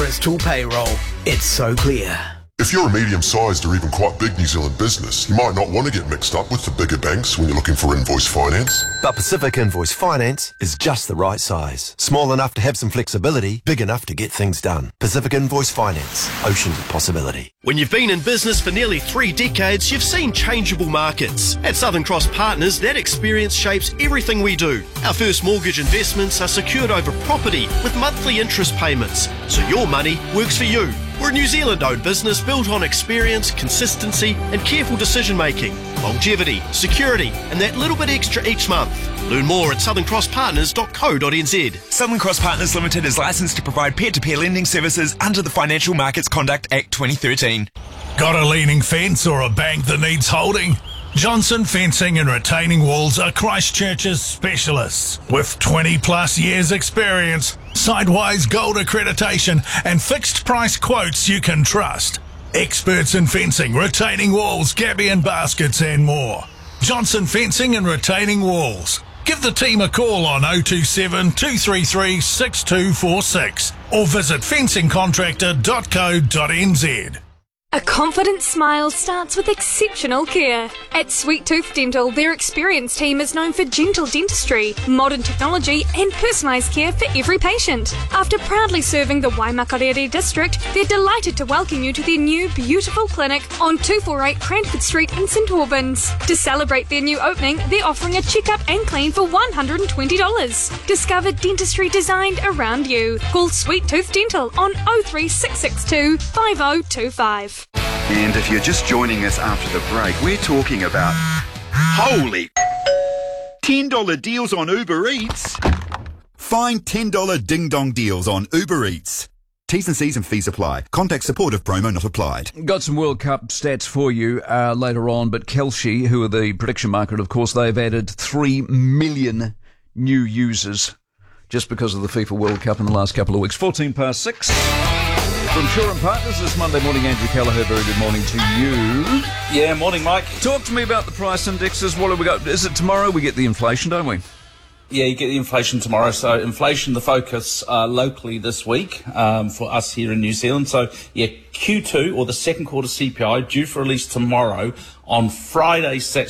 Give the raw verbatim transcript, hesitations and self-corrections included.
Crystal Payroll. It's so clear. If you're a medium-sized or even quite big New Zealand business, you might not want to get mixed up with the bigger banks when you're looking for invoice finance. But Pacific Invoice Finance is just the right size. Small enough to have some flexibility, big enough to get things done. Pacific Invoice Finance. Oceans of possibility. When you've been in business for nearly three decades, you've seen changeable markets. At Southern Cross Partners, that experience shapes everything we do. Our first mortgage investments are secured over property with monthly interest payments, so your money works for you. We're a New Zealand-owned business built on experience, consistency and careful decision-making, longevity, security and that little bit extra each month. Learn more at southern cross partners dot co dot n z. Southern Cross Partners Limited is licensed to provide peer-to-peer lending services under the Financial Markets Conduct Act twenty thirteen. Got a leaning fence or a bank that needs holding? Johnson Fencing and Retaining Walls are Christchurch's specialists. With twenty plus years experience, Sidewise Gold accreditation and fixed price quotes you can trust. Experts in fencing, retaining walls, gabion baskets and more. Johnson Fencing and Retaining Walls. Give the team a call on oh two seven, two three three, six two four six or visit fencing contractor dot co dot n z. A confident smile starts with exceptional care. At Sweet Tooth Dental, their experienced team is known for gentle dentistry, modern technology and personalised care for every patient. After proudly serving the Waimakariri district, they're delighted to welcome you to their new beautiful clinic on two forty-eight Cranford Street in St Albans. To celebrate their new opening, they're offering a checkup and clean for one hundred twenty dollars. Discover dentistry designed around you. Call Sweet Tooth Dental on oh three six six two, five oh two five. And if you're just joining us after the break, we're talking about holy ten dollar deals on Uber Eats. Find ten dollar ding-dong deals on Uber Eats. T's and C's and fees apply. Contact supportive promo not applied. Got some World Cup stats for you uh, later on, but Kelce, who are the prediction market, of course, they've added three million new users just because of the FIFA World Cup in the last couple of weeks. fourteen past six. From Shaw and Partners this Monday morning, Andrew Callagher, very good morning to you. Yeah, morning, Mike. Talk to me about the price indexes. What have we got? Is it tomorrow we get the inflation, don't we? Yeah, you get the inflation tomorrow. So inflation, the focus uh, locally this week um, for us here in New Zealand. So, yeah, Q two or the second quarter C P I due for release tomorrow. On Friday,